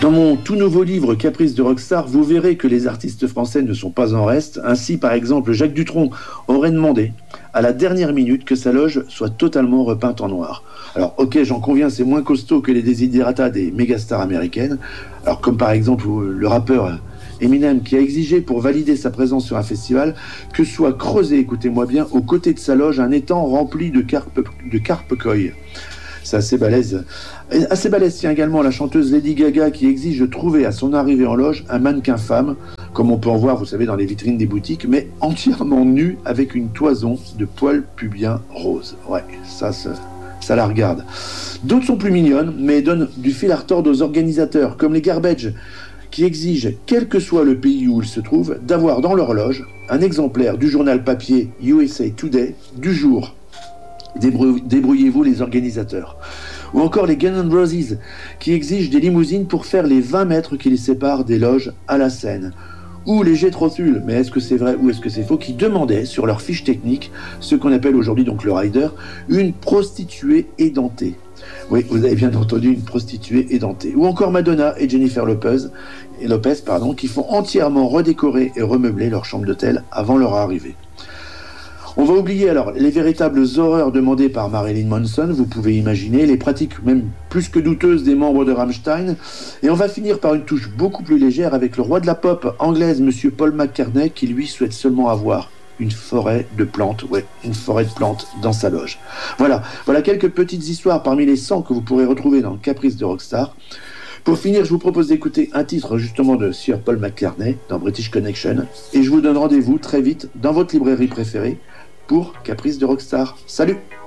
Dans mon tout nouveau livre Caprice de Rockstar, vous verrez que les artistes français ne sont pas en reste. Ainsi, par exemple, Jacques Dutronc aurait demandé à la dernière minute que sa loge soit totalement repeinte en noir. Alors, ok, j'en conviens, c'est moins costaud que les desiderata des mégastars américaines. Alors, comme par exemple le rappeur Eminem qui a exigé pour valider sa présence sur un festival que soit creusé, écoutez-moi bien, aux côtés de sa loge un étang rempli de carpe koi. C'est assez balèze. Assez balèze tient également la chanteuse Lady Gaga qui exige de trouver à son arrivée en loge un mannequin femme, comme on peut en voir, vous savez, dans les vitrines des boutiques, mais entièrement nu avec une toison de poils pubiens roses. Ouais, ça la regarde. D'autres sont plus mignonnes, mais donnent du fil à retordre aux organisateurs, comme les Garbage, qui exigent, quel que soit le pays où ils se trouvent, d'avoir dans leur loge un exemplaire du journal papier USA Today du jour. Débrouillez-vous les organisateurs. Ou encore les Guns N' Roses qui exigent des limousines pour faire les 20 mètres qui les séparent des loges à la scène. Ou les Jethro Tull, mais est-ce que c'est vrai ou est-ce que c'est faux, qui demandaient sur leur fiche technique, ce qu'on appelle aujourd'hui donc le rider, une prostituée édentée. Oui, vous avez bien entendu, une prostituée édentée. Ou encore Madonna et Jennifer Lopez, qui font entièrement redécorer et remeubler leur chambre d'hôtel avant leur arrivée. On va oublier alors les véritables horreurs demandées par Marilyn Manson, vous pouvez imaginer, les pratiques même plus que douteuses des membres de Rammstein, et on va finir par une touche beaucoup plus légère avec le roi de la pop anglaise, monsieur Paul McCartney, qui lui souhaite seulement avoir une forêt de plantes, une forêt de plantes dans sa loge. Voilà quelques petites histoires parmi les 100 que vous pourrez retrouver dans Caprice de Rockstar. Pour finir, je vous propose d'écouter un titre justement de Sir Paul McCartney dans British Connection, et je vous donne rendez-vous très vite dans votre librairie préférée pour Caprice de Rockstar. Salut!